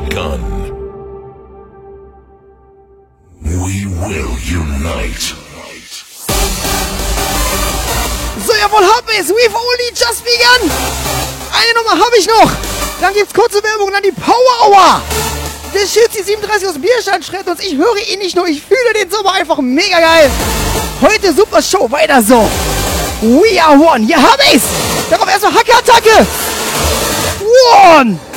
begun. We will unite. So, jawohl, hab ich's. We've only just begun. Eine Nummer habe ich noch. Dann gibt's kurze Werbung, dann die Power Hour. Der Schützi 37 aus Bierstein schreibt uns, ich höre ihn nicht nur, ich fühle den Sommer einfach mega geil. Heute super Show, weiter so. We are one, hier hab ich's. Darauf erstmal Hacke-Attacke. One.